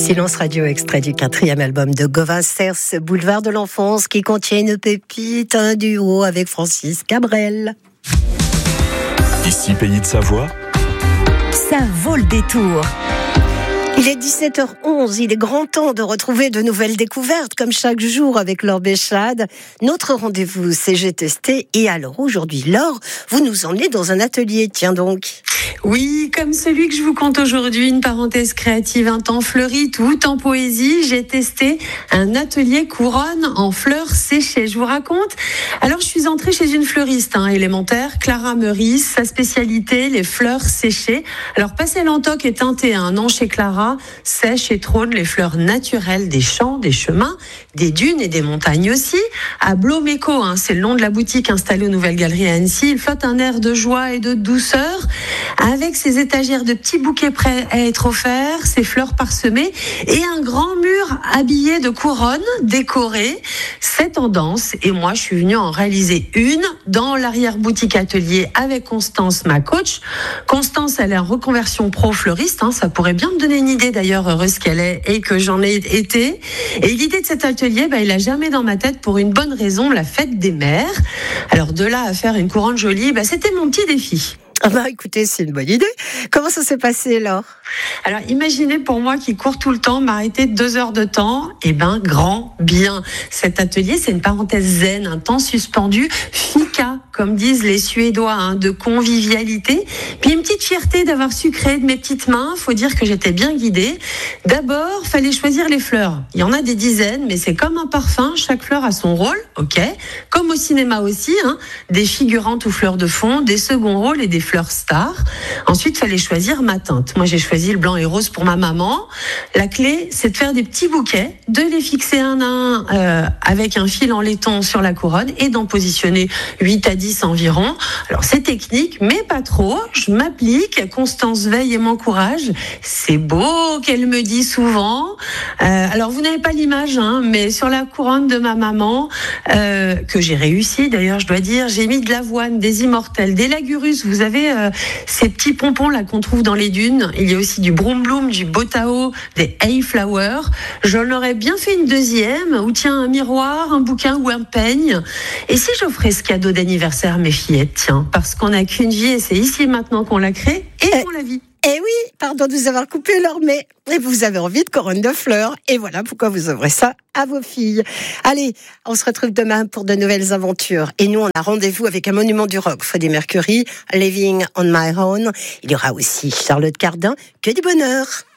Silence Radio, extrait du 4e album de Gauvin Cers, Boulevard de l'Enfance, qui contient une pépite, un duo avec Francis Cabrel. Ici, Pays de Savoie, ça vaut le détour. Il est 17h11, il est grand temps de retrouver de nouvelles découvertes, comme chaque jour avec Laure Béchade. Notre rendez-vous, c'est J'ai testé. Et alors aujourd'hui, Laure, vous nous emmenez dans un atelier, tiens donc. Oui, comme celui que je vous conte aujourd'hui, une parenthèse créative, un temps fleuri, tout en poésie. J'ai testé un atelier couronne en fleurs séchées. Je vous raconte. Alors, je suis entrée chez une fleuriste élémentaire, Clara Meurice. Sa spécialité, les fleurs séchées. Alors, passé l'entoc et teinté un an chez Clara, sèche et trône les fleurs naturelles des champs, des chemins, des dunes et des montagnes aussi. À Bloméco, c'est le nom de la boutique installée aux Nouvelles Galeries à Annecy. Il flotte un air de joie et de douceur, avec ses étagères de petits bouquets prêts à être offerts, ses fleurs parsemées et un grand mur habillé de couronnes décorées. C'est tendance et moi je suis venue en réaliser une dans l'arrière-boutique atelier avec Constance, ma coach. Constance, elle est en reconversion pro-fleuriste, ça pourrait bien me donner une idée d'ailleurs, heureuse qu'elle est et que j'en ai été. Et l'idée de cet atelier, il a jamais dans ma tête pour une bonne raison, la fête des mères. Alors de là à faire une couronne jolie, c'était mon petit défi. Écoutez, c'est une bonne idée. Comment ça s'est passé, Laure ? Alors, imaginez pour moi qui court tout le temps, m'arrêter 2 heures de temps, grand bien. Cet atelier, c'est une parenthèse zen, un temps suspendu, fika, comme disent les Suédois, de convivialité. Puis une petite fierté d'avoir su créer de mes petites mains. Faut dire que j'étais bien guidée. D'abord, fallait choisir les fleurs. Il y en a des dizaines, mais c'est comme un parfum. Chaque fleur a son rôle, ok. Comme au cinéma aussi, des figurantes ou fleurs de fond, des seconds rôles et des fleurs stars. Ensuite, fallait choisir ma teinte. Moi, j'ai choisi le blanc et rose pour ma maman. La clé, c'est de faire des petits bouquets, de les fixer un à un avec un fil en laiton sur la couronne et d'en positionner 8 à 10 environ. Alors, c'est technique, mais pas trop. Je m'applique. Constance veille et m'encourage. C'est beau qu'elle me dit souvent. Alors, vous n'avez pas l'image, mais sur la couronne de ma maman, que j'ai réussi, d'ailleurs, je dois dire, j'ai mis de l'avoine, des immortelles, des lagurus. Vous avez ces petits pompons là qu'on trouve dans les dunes. Il y a aussi du broom bloom, du botao, des hayflower. J'en aurais bien fait une deuxième, où tiens un miroir, un bouquin ou un peigne. Et si j'offrais ce cadeau d'anniversaire à mes fillettes, tiens, parce qu'on n'a qu'une vie et c'est ici et maintenant qu'on la crée et qu'on la vit. Eh oui, pardon de vous avoir coupé, Laure, mais vous avez envie de couronne de fleurs. Et voilà pourquoi vous ouvrez ça à vos filles. Allez, on se retrouve demain pour de nouvelles aventures. Et nous, on a rendez-vous avec un monument du rock, Freddie Mercury, Living on My Own. Il y aura aussi Charlotte Cardin. Que du bonheur!